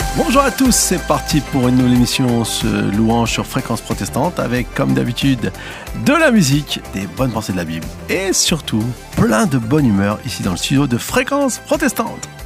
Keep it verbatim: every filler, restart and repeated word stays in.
Bonjour à tous, c'est parti pour une nouvelle émission ce louange sur Fréquence Protestante avec, comme d'habitude, de la musique, des bonnes pensées de la Bible et surtout plein de bonne humeur ici dans le studio de Fréquence Protestante.